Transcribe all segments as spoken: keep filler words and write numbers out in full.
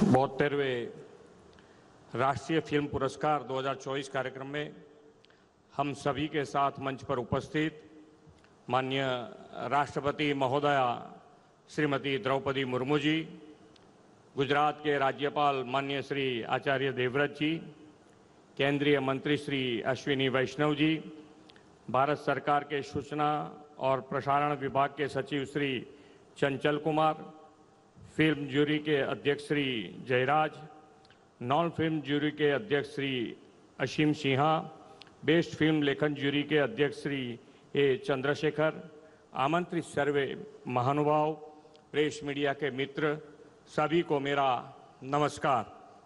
बहत्तरवें राष्ट्रीय फिल्म पुरस्कार दो हज़ार चौबीस कार्यक्रम में हम सभी के साथ मंच पर उपस्थित माननीय राष्ट्रपति महोदया श्रीमती द्रौपदी मुर्मू जी, गुजरात के राज्यपाल माननीय श्री आचार्य देवव्रत जी, केंद्रीय मंत्री श्री अश्विनी वैष्णव जी, भारत सरकार के सूचना और प्रसारण विभाग के सचिव श्री चंचल कुमार, फिल्म जूरी के अध्यक्ष Shri Jayraj, non film jury के अध्यक्ष श्री असीम सिन्हा, बेस्ट फिल्म लेखन जूरी के अध्यक्ष श्री ए चंद्रशेखर, आमंत्रित सर्वे महानुभाव, प्रेस मीडिया के मित्र, सभी को मेरा नमस्कार।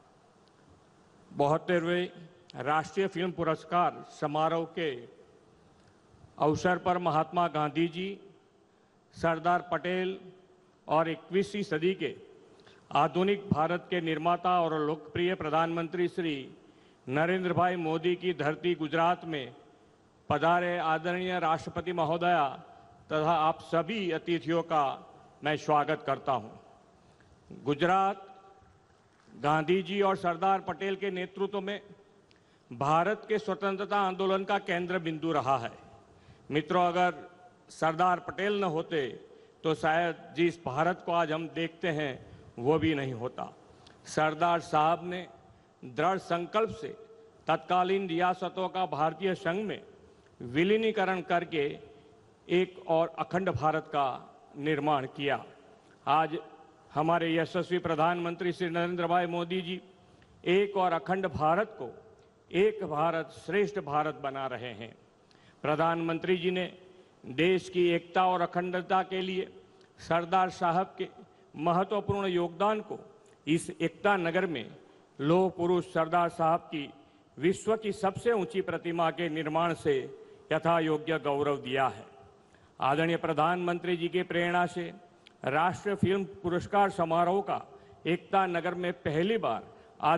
बहत्तरवें राष्ट्रीय फिल्म पुरस्कार समारोह के अवसर पर महात्मा गांधी जी, सरदार पटेल और इक्कीसवीं सदी के आधुनिक भारत के निर्माता और लोकप्रिय प्रधानमंत्री श्री नरेंद्र भाई मोदी की धरती गुजरात में पधारे आदरणीय राष्ट्रपति महोदया तथा आप सभी अतिथियों का मैं स्वागत करता हूं। गुजरात गांधी जी और सरदार पटेल के नेतृत्व में भारत के स्वतंत्रता आंदोलन का केंद्र बिंदु रहा है। मित्रों, अगर सरदार पटेल न होते तो शायद जिस भारत को आज हम देखते हैं वो भी नहीं होता। सरदार साहब ने दृढ़ संकल्प से तत्कालीन रियासतों का भारतीय संघ में विलीनीकरण करके एक और अखंड भारत का निर्माण किया। आज हमारे यशस्वी प्रधानमंत्री श्री नरेंद्र भाई मोदी जी एक और अखंड भारत को एक भारत श्रेष्ठ भारत बना रहे हैं। प्रधानमंत्री जी ने देश की एकता और अखंडता के लिए सरदार साहब के महत्वपूर्ण योगदान को इस एकता नगर में लौह पुरुष सरदार साहब की विश्व की सबसे ऊंची प्रतिमा के निर्माण से यथा योग्य गौरव दिया है। आदरणीय प्रधानमंत्री जी की प्रेरणा से राष्ट्रीय फिल्म पुरस्कार समारोह का एकता नगर में पहली बार